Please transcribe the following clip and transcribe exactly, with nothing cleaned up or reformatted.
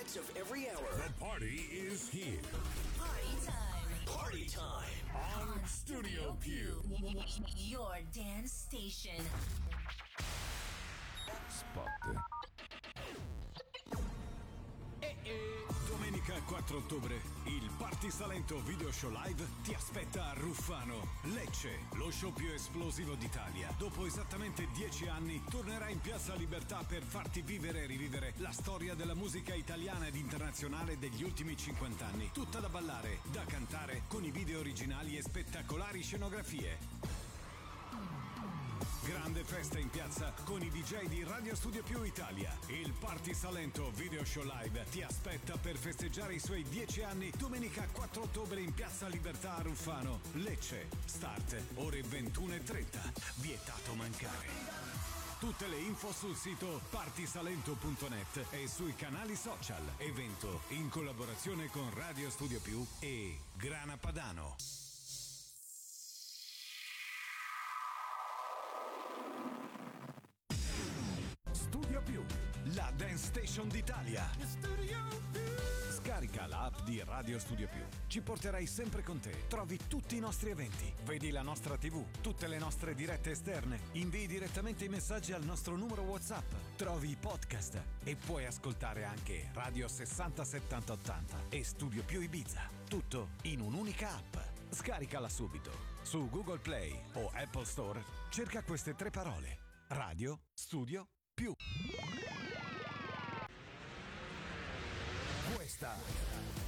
hits of every hour. The party is here. Party time. Party time on Studio Più. Your dance station. Spot. Domenica quattro ottobre, il Party Salento Video Show Live ti aspetta a Ruffano, Lecce, lo show più esplosivo d'Italia. Dopo esattamente dieci anni tornerà in Piazza Libertà per farti vivere e rivivere la storia della musica italiana ed internazionale degli ultimi cinquanta anni. Tutta da ballare, da cantare, con i video originali e spettacolari scenografie. Grande festa in piazza con i D J di Radio Studio Più Italia. Il Party Salento Video Show Live ti aspetta per festeggiare i suoi dieci anni domenica quattro ottobre in Piazza Libertà a Ruffano, Lecce. Start ore ventuno e trenta. Vietato mancare. Tutte le info sul sito partysalento punto net e sui canali social. Evento in collaborazione con Radio Studio Più e Grana Padano. Più, la Dance Station d'Italia. Scarica l'app di Radio Studio Più. Ci porterai sempre con te. Trovi tutti i nostri eventi. Vedi la nostra tivù, tutte le nostre dirette esterne. Invii direttamente i messaggi al nostro numero WhatsApp. Trovi i podcast e puoi ascoltare anche Radio sessanta settanta ottanta e Studio Più Ibiza. Tutto in un'unica app. Scaricala subito. Su Google Play o Apple Store cerca queste tre parole: Radio Studio Più. Questa